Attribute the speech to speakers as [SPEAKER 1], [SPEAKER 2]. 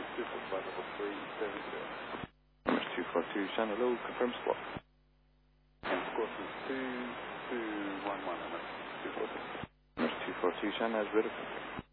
[SPEAKER 1] Number 242, Shan, hello, confirm squawk.
[SPEAKER 2] And squawk is 2211, number 242.
[SPEAKER 1] Number 242, Shan, as ready.